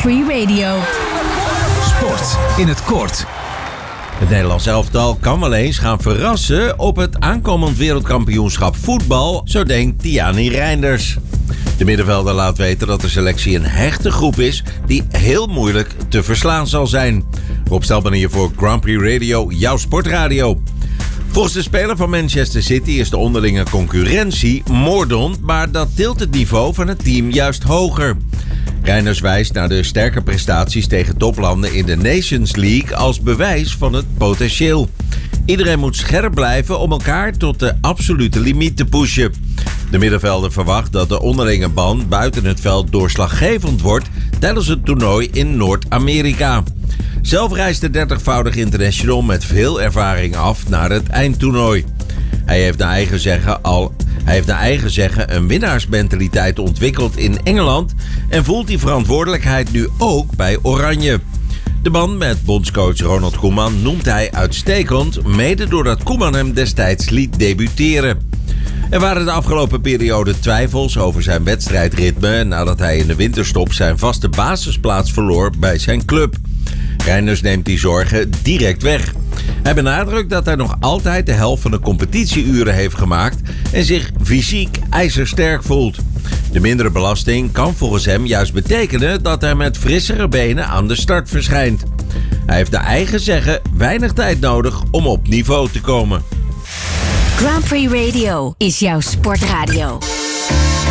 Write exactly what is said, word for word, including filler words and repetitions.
Prix Radio. Sport in het kort. Het Nederlands elftal kan wel eens gaan verrassen op het aankomend wereldkampioenschap voetbal, zo denkt Tiani Reinders. De middenvelder laat weten dat de selectie een hechte groep is die heel moeilijk te verslaan zal zijn. Rob Stelman hier voor Grand Prix Radio, jouw sportradio. Volgens de speler van Manchester City is de onderlinge concurrentie moordend, maar dat tilt het niveau van het team juist hoger. Reinders wijst naar de sterke prestaties tegen toplanden in de Nations League als bewijs van het potentieel. Iedereen moet scherp blijven om elkaar tot de absolute limiet te pushen. De middenvelder verwacht dat de onderlinge band buiten het veld doorslaggevend wordt tijdens het toernooi in Noord-Amerika. Zelf reist de dertigvoudig international met veel ervaring af naar het eindtoernooi. Hij heeft naar eigen zeggen al Hij heeft naar eigen zeggen een winnaarsmentaliteit ontwikkeld in Engeland en voelt die verantwoordelijkheid nu ook bij Oranje. De band met bondscoach Ronald Koeman noemt hij uitstekend, mede doordat Koeman hem destijds liet debuteren. Er waren de afgelopen periode twijfels over zijn wedstrijdritme nadat hij in de winterstop zijn vaste basisplaats verloor bij zijn club. Reinders neemt die zorgen direct weg. Hij benadrukt dat hij nog altijd de helft van de competitieuren heeft gemaakt en zich fysiek ijzersterk voelt. De mindere belasting kan volgens hem juist betekenen dat hij met frissere benen aan de start verschijnt. Hij heeft naar eigen zeggen weinig tijd nodig om op niveau te komen. Grand Prix Radio is jouw sportradio.